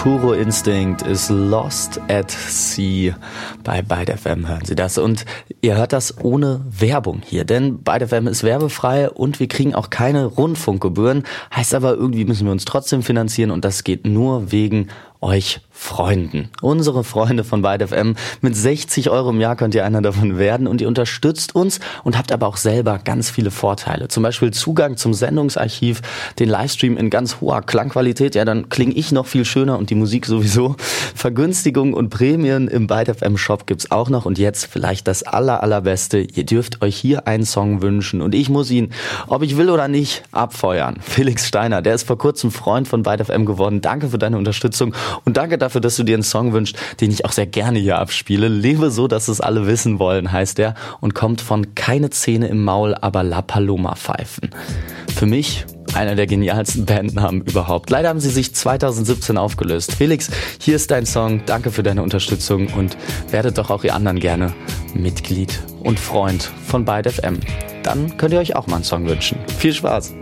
Puro Instinct ist Lost at Sea. Bei Byte FM hören Sie das. Und ihr hört das ohne Werbung hier, denn Byte FM ist werbefrei und wir kriegen auch keine Rundfunkgebühren. Heißt aber, irgendwie müssen wir uns trotzdem finanzieren und das geht nur wegen euch Freunden. Unsere Freunde von Byte FM. Mit 60 € im Jahr könnt ihr einer davon werden und ihr unterstützt uns und habt aber auch selber ganz viele Vorteile. Zum Beispiel Zugang zum Sendungsarchiv, den Livestream in ganz hoher Klangqualität. Ja, dann klinge ich noch viel schöner und die Musik sowieso. Vergünstigungen und Prämien im Byte FM Shop gibt's auch noch. Und jetzt vielleicht das allerbeste. Ihr dürft euch hier einen Song wünschen und ich muss ihn, ob ich will oder nicht, abfeuern. Felix Steiner, der ist vor kurzem Freund von Byte FM geworden. Danke für deine Unterstützung. Und danke dafür, dass du dir einen Song wünschst, den ich auch sehr gerne hier abspiele. Lebe so, dass es alle wissen wollen, heißt er. Und kommt von Keine Zähne im Maul, aber La Paloma pfeifen. Für mich einer der genialsten Bandnamen überhaupt. Leider haben sie sich 2017 aufgelöst. Felix, hier ist dein Song. Danke für deine Unterstützung und werdet doch auch ihr anderen gerne Mitglied und Freund von Byte FM. Dann könnt ihr euch auch mal einen Song wünschen. Viel Spaß!